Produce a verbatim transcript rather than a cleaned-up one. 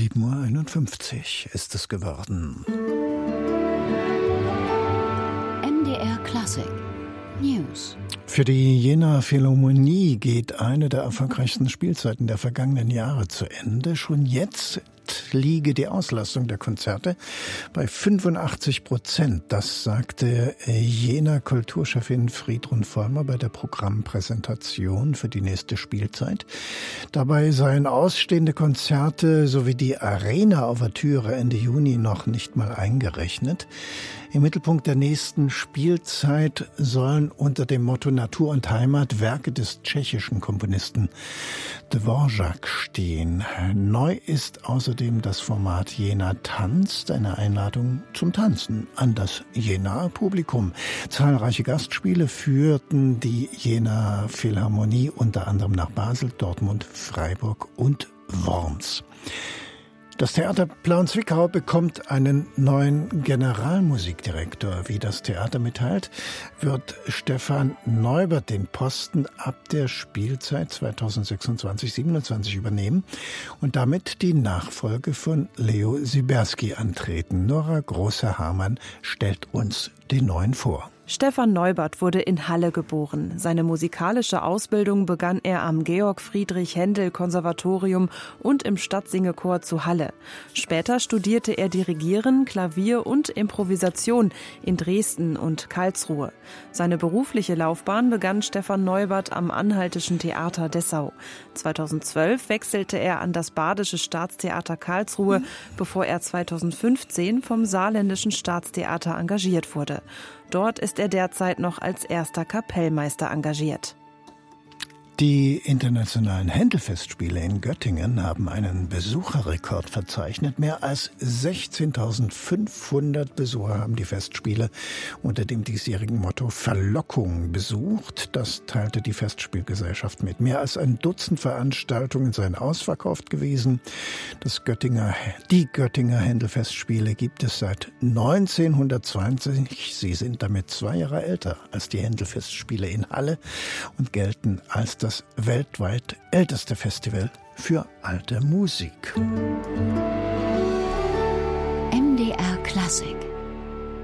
sieben Uhr einundfünfzig ist es geworden. M D R Klassik News. Für die Jenaer Philharmonie geht eine der erfolgreichsten Spielzeiten der vergangenen Jahre zu Ende. Schon jetzt liege die Auslastung der Konzerte bei fünfundachtzig Prozent. Das sagte Jenaer Kulturchefin Friedrun Vollmer bei der Programmpräsentation für die nächste Spielzeit. Dabei seien ausstehende Konzerte sowie die Arena-Ouvertüre Ende Juni noch nicht mal eingerechnet. Im Mittelpunkt der nächsten Spielzeit sollen unter dem Motto Natur und Heimat Werke des tschechischen Komponisten Dvořák stehen. Neu ist außerdem das Format Jena tanzt, eine Einladung zum Tanzen an das Jenaer Publikum. Zahlreiche Gastspiele führten die Jenaer Philharmonie unter anderem nach Basel, Dortmund, Freiburg und Worms. Das Theater Plauen-Zwickau bekommt einen neuen Generalmusikdirektor. Wie das Theater mitteilt, wird Stefan Neubert den Posten ab der Spielzeit zweitausendsechsundzwanzig siebenundzwanzig übernehmen und damit die Nachfolge von Leo Siberski antreten. Nora Große-Hamann stellt uns den neuen vor. Stefan Neubert wurde in Halle geboren. Seine musikalische Ausbildung begann er am Georg Friedrich Händel Konservatorium und im Stadtsingechor zu Halle. Später studierte er Dirigieren, Klavier und Improvisation in Dresden und Karlsruhe. Seine berufliche Laufbahn begann Stefan Neubert am Anhaltischen Theater Dessau. zweitausendzwölf wechselte er an das Badische Staatstheater Karlsruhe, bevor er zweitausendfünfzehn vom Saarländischen Staatstheater engagiert wurde. Dort ist er derzeit noch als erster Kapellmeister engagiert. Die internationalen Händel-Festspiele in Göttingen haben einen Besucherrekord verzeichnet. Mehr als sechzehntausendfünfhundert Besucher haben die Festspiele unter dem diesjährigen Motto Verlockung besucht. Das teilte die Festspielgesellschaft mit. Mehr als ein Dutzend Veranstaltungen seien ausverkauft gewesen. Das Göttinger, die Göttinger Händel-Festspiele gibt es seit neunzehnhundertzweiundzwanzig. Sie sind damit zwei Jahre älter als die Händel-Festspiele in Halle und gelten als das weltweit älteste Festival für alte Musik. M D R Klassik.